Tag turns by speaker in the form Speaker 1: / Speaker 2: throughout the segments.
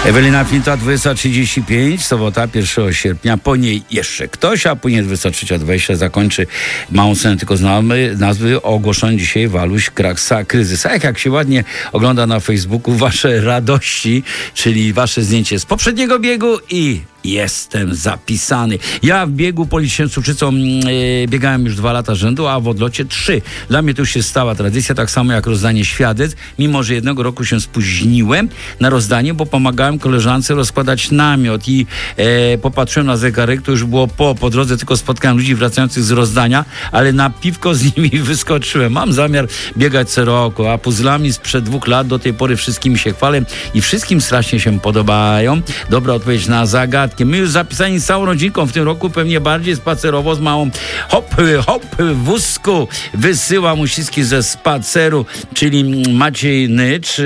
Speaker 1: Ewelina Flinta, 20:35, sobota 1 sierpnia, po niej jeszcze ktoś, a później 23:20 zakończy małą scenę tylko z nazwy ogłoszony dzisiaj Waluś Kraksa Kryzys. A jak się ładnie ogląda na Facebooku wasze radości, czyli wasze zdjęcie z poprzedniego biegu i jestem zapisany. Ja w biegu Policzną Cukrzycą biegałem już 2 lata rzędu, a w odlocie 3. Dla mnie to już się stała tradycja, tak samo jak rozdanie świadectw, mimo że jednego roku się spóźniłem na rozdanie, bo pomagałem koleżance rozkładać namiot i popatrzyłem na zegarek, to już było po drodze tylko spotkałem ludzi wracających z rozdania, ale na piwko z nimi wyskoczyłem. Mam zamiar biegać co roku, a puzzlami sprzed 2 lat do tej pory wszystkim się chwalę i wszystkim strasznie się podobają. Dobra odpowiedź na zagadkę. My już zapisani z całą rodzinką w tym roku, pewnie bardziej spacerowo z małą hop w wózku. Wysyłam uściski ze spaceru, czyli Maciej Nycz.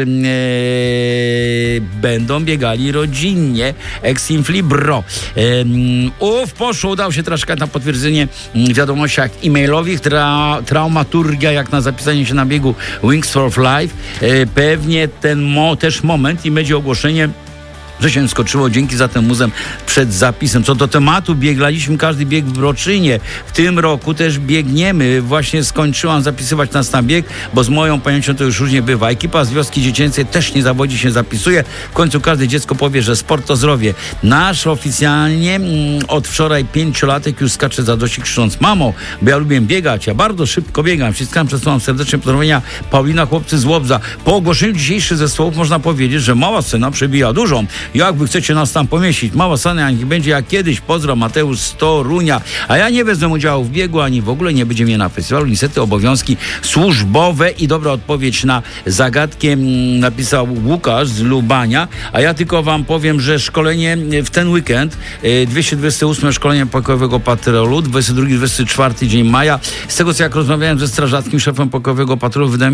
Speaker 1: Będą biegali rodzinnie. Ex Inflibro. Poszło, udało się troszkę na potwierdzenie w wiadomościach e-mailowych. Traumaturgia, jak na zapisanie się na biegu Wings for Life. Pewnie ten też moment i będzie ogłoszenie, że się skoczyło dzięki za ten muzem przed zapisem. Co do tematu, bieglaliśmy każdy bieg w Broczynie. W tym roku też biegniemy. Właśnie skończyłam zapisywać nas na bieg, bo z moją pamięcią to już różnie bywa. Ekipa z wioski dziecięcej też nie zawodzi, się zapisuje. W końcu każde dziecko powie, że sport to zdrowie. Nasz oficjalnie od wczoraj 5-latek już skacze za dość krzycząc: mamo, bo ja lubię biegać, ja bardzo szybko biegam. Wszystkim przesyłam serdecznie pozdrowienia. Paulina, chłopcy z Łobza. Po ogłoszeniu dzisiejszych zespołów można powiedzieć, że mała scena przebija dużą. Jak wy chcecie nas tam pomieścić? Mała scena niech będzie jak kiedyś. Pozdro, Mateusz z Torunia. A ja nie wezmę udziału w biegu, ani w ogóle nie będzie mnie na festiwalu. Niestety obowiązki służbowe. I dobra odpowiedź na zagadkę napisał Łukasz z Lubania. A ja tylko wam powiem, że szkolenie w ten weekend, 228 szkolenie pokojowego patrolu, 22-24 dzień maja. Z tego co jak rozmawiałem ze strażackim szefem pokojowego patrolu, wydaje mi